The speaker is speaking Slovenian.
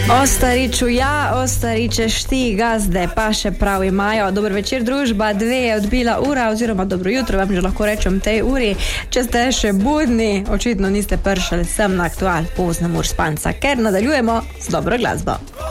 Ostariču, ja, ostariče šti, gazde pa še prav imajo. Dober večer, družba, 2 je odbila ura, oziroma dobro jutro, vam že lahko rečem tej uri. Če ste še budni, očitno niste prišli sem na aktual poznem ur spanca, ker nadaljujemo z dobro glasbo.